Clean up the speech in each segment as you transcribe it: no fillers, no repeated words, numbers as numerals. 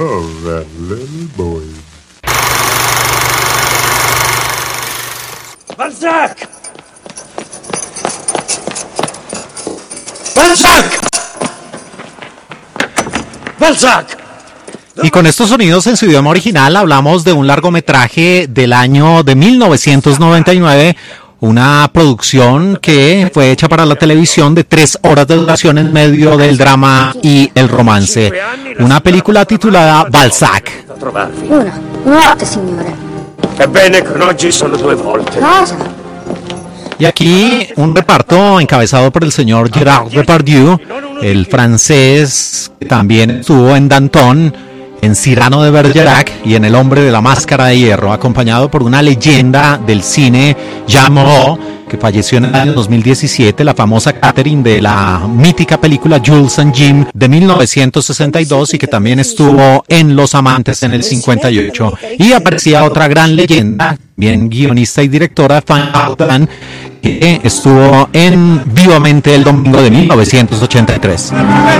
Oh, that little boy. Balzac! Balzac! Balzac! Y con estos sonidos en su idioma original hablamos de un largometraje del año de 1999, una producción que fue hecha para la televisión de 3 horas de duración en medio del drama y el romance. Una película titulada Balzac. Una notte, signore. Ebbene, con oggi sono 2 volte. Cosa? Y aquí un reparto encabezado por el señor Gerard Depardieu, el francés que también estuvo en Danton, en Cyrano de Bergerac y en El hombre de la máscara de hierro, acompañado por una leyenda del cine, Jean Moreau, que falleció en el año 2017, la famosa Catherine de la mítica película Jules and Jim de 1962 y que también estuvo en Los Amantes en el 58. Y aparecía otra gran leyenda, bien guionista y directora, Fanny Ardant, que estuvo en Vivamente el domingo de 1983.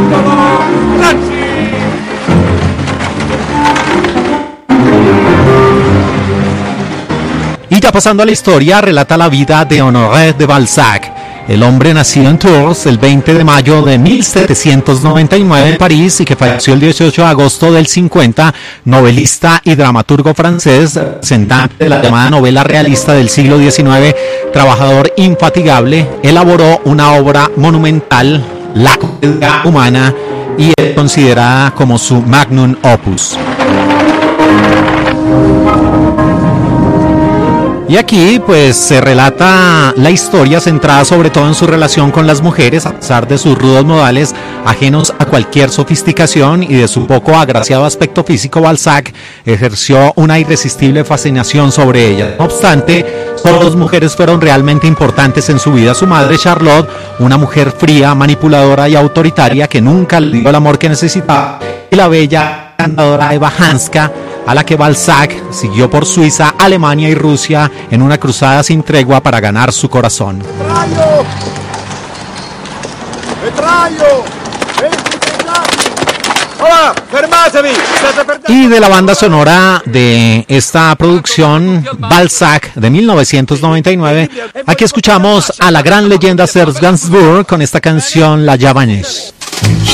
Y ya pasando a la historia, relata la vida de Honoré de Balzac, el hombre nacido en Tours el 20 de mayo de 1799 en París y que falleció el 18 de agosto del 50, novelista y dramaturgo francés, representante de la llamada novela realista del siglo XIX, trabajador infatigable, elaboró una obra monumental, La comedia humana, y es considerada como su magnum opus. Y aquí pues se relata la historia centrada sobre todo en su relación con las mujeres, a pesar de sus rudos modales ajenos a cualquier sofisticación y de su poco agraciado aspecto físico. Balzac ejerció una irresistible fascinación sobre ellas. No obstante, solo 2 mujeres fueron realmente importantes en su vida: su madre Charlotte, una mujer fría, manipuladora y autoritaria que nunca le dio el amor que necesitaba, y la bella cantadora Eva Hanska, a la que Balzac siguió por Suiza, Alemania y Rusia en una cruzada sin tregua para ganar su corazón. Y de la banda sonora de esta producción, Balzac, de 1999, aquí escuchamos a la gran leyenda Serge Gainsbourg con esta canción La Javanaise.